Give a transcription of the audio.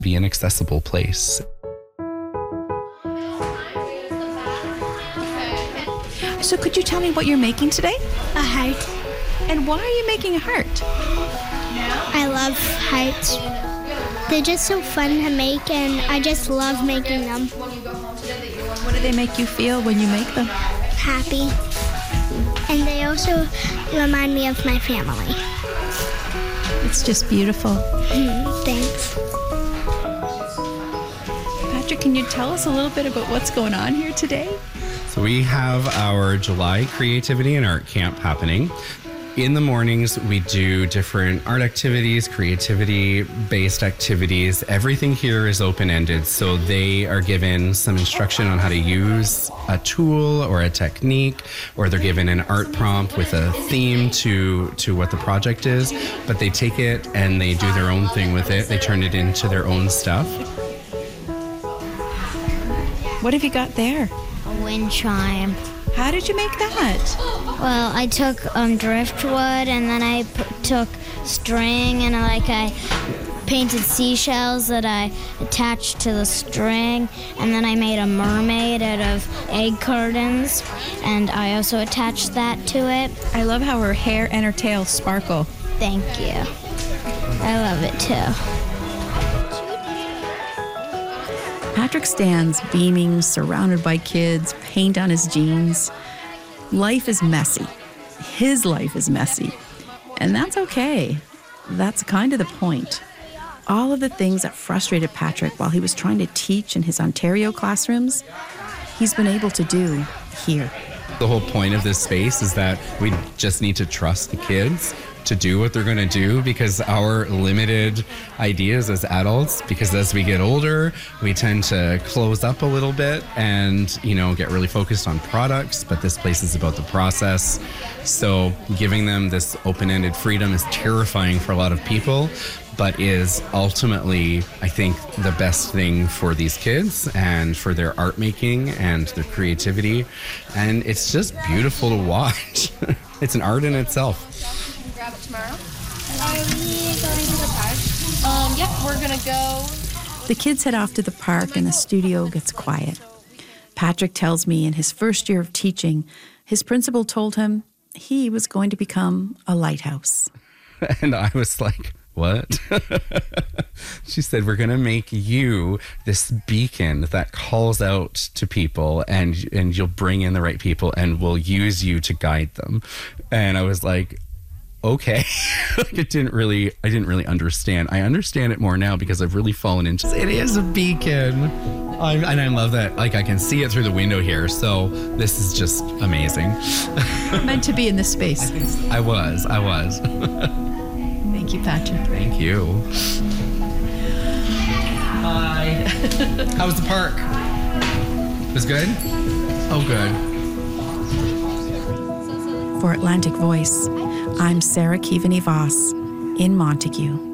be an accessible place. So could you tell me what you're making today? A heart. And why are you making a heart? I love hearts. They're just so fun to make, and I just love making them. What do they make you feel when you make them? Happy. And they also remind me of my family. It's just beautiful. Thanks. Patrick, can you tell us a little bit about what's going on here today? So we have our July Creativity and Art Camp happening. In the mornings, we do different art activities, creativity-based activities. Everything here is open-ended, so they are given some instruction on how to use a tool or a technique, or they're given an art prompt with a theme to what the project is, but they take it and they do their own thing with it. They turn it into their own stuff. What have you got there? A wind chime. How did you make that? Well, I took driftwood, and then I took string, and I painted seashells that I attached to the string, and then I made a mermaid out of egg cartons, and I also attached that to it. I love how her hair and her tail sparkle. Thank you. I love it too. Patrick stands beaming, surrounded by kids, paint on his jeans. Life is messy. His life is messy. And that's okay. That's kind of the point. All of the things that frustrated Patrick while he was trying to teach in his Ontario classrooms, he's been able to do here. The whole point of this space is that we just need to trust the kids to do what they're going to do, because our limited ideas as adults, because as we get older, we tend to close up a little bit and, get really focused on products, but this place is about the process. So giving them this open-ended freedom is terrifying for a lot of people, but is ultimately, I think, the best thing for these kids and for their art making and their creativity. And it's just beautiful to watch. It's an art in itself. Grab it tomorrow. Are we going to the park? Yep, we're gonna go. The kids head off to the park and the studio gets quiet. Patrick tells me in his first year of teaching, his principal told him he was going to become a lighthouse. And I was like, what? She said, we're going to make you this beacon that calls out to people, and you'll bring in the right people, and we'll use you to guide them. And I was like, okay. I didn't really understand. I understand it more now because I've really fallen into it. It is a beacon. And I love that. I can see it through the window here. So this is just amazing. Meant to be in this space. I was. Thank you, Patrick. Thank you. Hi. How was the park? It was good? Oh, good. For Atlantic Voice, I'm Sarah Keaveney Voss in Montague.